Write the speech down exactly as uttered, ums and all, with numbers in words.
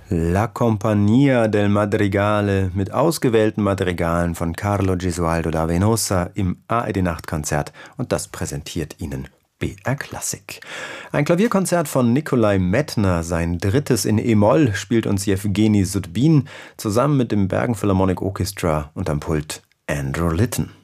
La Compagnia del Madrigale mit ausgewählten Madrigalen von Carlo Gesualdo da Venosa im A R D-Nachtkonzert, und das präsentiert Ihnen B R Klassik. Ein Klavierkonzert von Nikolai Medtner, sein drittes in E-Moll, spielt uns Jewgeni Sudbin zusammen mit dem Bergen Philharmonic Orchestra und am Pult Andrew Litton.